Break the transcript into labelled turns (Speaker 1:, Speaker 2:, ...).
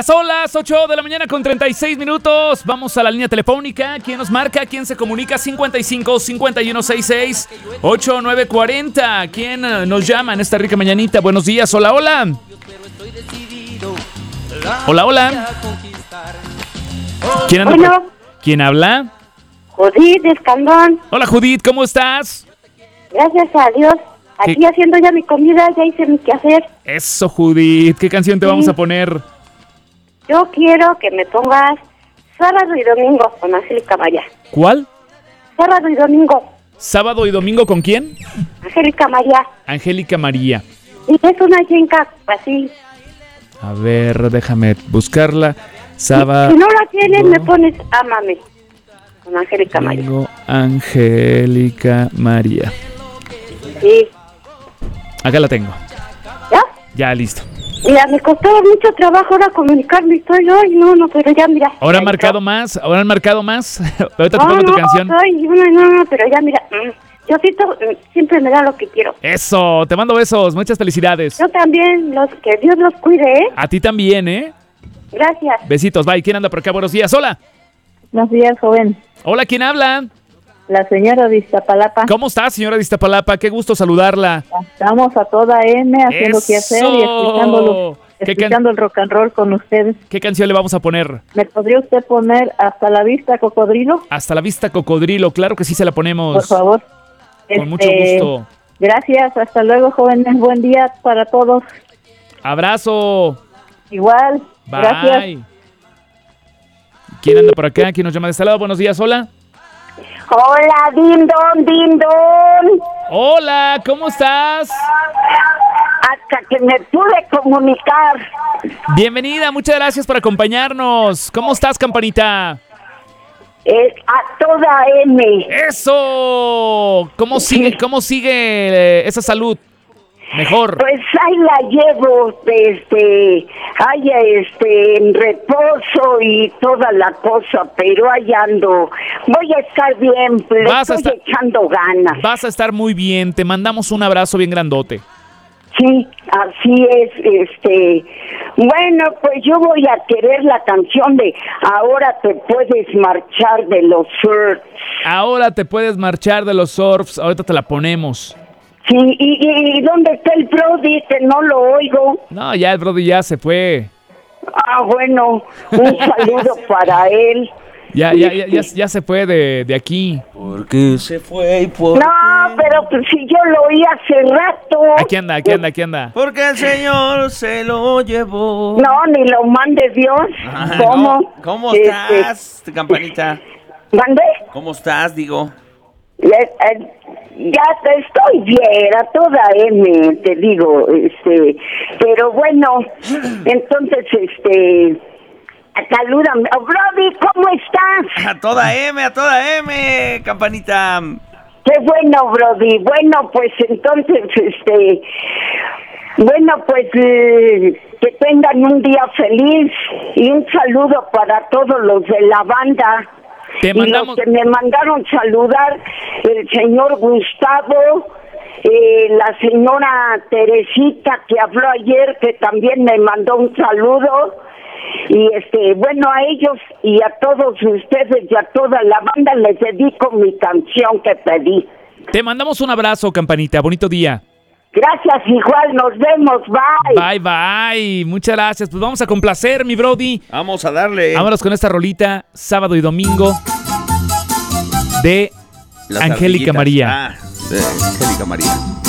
Speaker 1: Ya son las 8 de la mañana con 36 minutos. Vamos a la línea telefónica. ¿Quién nos marca? ¿Quién se comunica? 55 51 66 8940. ¿Quién nos llama en esta rica mañanita? Buenos días. Hola, hola. Hola, hola. ¿Quién anda
Speaker 2: Bueno.
Speaker 1: ¿Quién habla?
Speaker 2: Judith Escandón.
Speaker 1: Hola, Judith. ¿Cómo estás?
Speaker 2: Gracias a Dios. Aquí
Speaker 1: ¿Qué?
Speaker 2: haciendo ya mi comida, ya hice mi quehacer.
Speaker 1: Eso, Judith. ¿Qué canción te vamos a poner?
Speaker 2: Yo quiero que me pongas Sábado y Domingo con Angélica María.
Speaker 1: ¿Cuál?
Speaker 2: Sábado y Domingo,
Speaker 1: ¿Sábado y domingo con quién?
Speaker 2: Angélica María.
Speaker 1: Angélica María.
Speaker 2: Y es una chinca así.
Speaker 1: A ver, déjame buscarla. Sábado.
Speaker 2: Si no la tienes, me pones Ámame con Angélica María.
Speaker 1: Domingo, Angélica María.
Speaker 2: Sí.
Speaker 1: Acá la tengo.
Speaker 2: ¿Ya?
Speaker 1: Ya, listo.
Speaker 2: Mira, me costaba mucho trabajo ahora comunicarme. Estoy hoy, no, pero ya mira.
Speaker 1: ¿Ahora han
Speaker 2: ya
Speaker 1: marcado
Speaker 2: entró.
Speaker 1: más? ¿Ahora han marcado más? Ahorita te pongo tu canción.
Speaker 2: No, pero ya mira. Diosito siempre me da lo que quiero.
Speaker 1: Eso, te mando besos. Muchas felicidades.
Speaker 2: Yo también, que Dios los cuide, ¿eh?
Speaker 1: A ti también, ¿eh?
Speaker 2: Gracias.
Speaker 1: Besitos, bye. ¿Quién anda por acá? Buenos días. Hola.
Speaker 3: Buenos días, joven.
Speaker 1: Hola, ¿quién habla?
Speaker 3: La señora de Iztapalapa.
Speaker 1: ¿Cómo está, señora de Iztapalapa? Qué gusto saludarla.
Speaker 3: Estamos a toda M haciendo
Speaker 1: ¡Eso!
Speaker 3: qué hacer y escuchando el rock and roll con ustedes.
Speaker 1: ¿Qué canción le vamos a poner?
Speaker 3: ¿Me podría usted poner Hasta la Vista, Cocodrilo?
Speaker 1: Hasta la vista, cocodrilo. Claro que sí se la ponemos.
Speaker 3: Por favor.
Speaker 1: Con mucho gusto.
Speaker 3: Gracias, hasta luego, jóvenes. Buen día para todos.
Speaker 1: Abrazo.
Speaker 3: Igual.
Speaker 1: Bye.
Speaker 3: Gracias.
Speaker 1: ¿Quién anda por acá? ¿Quién nos llama de este lado? Buenos días, hola.
Speaker 2: Hola, Dindon.
Speaker 1: Hola, ¿cómo estás?
Speaker 2: Hasta que me pude comunicar.
Speaker 1: Bienvenida, muchas gracias por acompañarnos. ¿Cómo estás, campanita?
Speaker 2: A toda M.
Speaker 1: ¡Eso! ¿Cómo sigue esa salud? Mejor.
Speaker 2: Pues ahí la llevo, en reposo y toda la cosa, pero ahí ando. Voy a estar bien, estoy echando ganas.
Speaker 1: Vas a estar muy bien, te mandamos un abrazo bien grandote.
Speaker 2: Sí, así es, bueno, pues yo voy a querer la canción de Ahora te puedes marchar de los Surfs.
Speaker 1: Ahora te puedes marchar de los Surfs, ahorita te la ponemos.
Speaker 2: Sí, ¿y dónde está el Brody? Que no lo oigo.
Speaker 1: No, ya el Brody ya se fue.
Speaker 2: Ah, bueno, un saludo para él.
Speaker 1: Ya se fue de aquí.
Speaker 4: Porque se fue y por
Speaker 2: No, pero pues, si yo lo oí hace rato.
Speaker 1: Aquí anda.
Speaker 4: porque el Señor se lo llevó.
Speaker 2: No, ni lo mande Dios. ¿Cómo?
Speaker 4: No. ¿Cómo estás, campanita?
Speaker 2: ¿Mande?
Speaker 4: ¿Cómo estás, digo?
Speaker 2: Ya estoy bien, a toda M, te digo, pero bueno, entonces, salúdame. Oh, Brody, ¿cómo estás?
Speaker 4: A toda M, campanita.
Speaker 2: Qué bueno, Brody. Bueno, pues entonces, que tengan un día feliz y un saludo para todos los de la banda.
Speaker 1: Te mandamos...
Speaker 2: Y los que me mandaron saludar, el señor Gustavo, la señora Teresita que habló ayer, que también me mandó un saludo. Y bueno, a ellos y a todos ustedes y a toda la banda les dedico mi canción que pedí.
Speaker 1: Te mandamos un abrazo, campanita. Bonito día.
Speaker 2: Gracias, igual, nos vemos, bye.
Speaker 1: Bye. Muchas gracias. Pues vamos a complacer, mi Brody.
Speaker 4: Vamos a darle.
Speaker 1: Vámonos con esta rolita, Sábado y Domingo, de
Speaker 4: Las
Speaker 1: Angélica
Speaker 4: ardillitas.
Speaker 1: María.
Speaker 4: De Angélica María.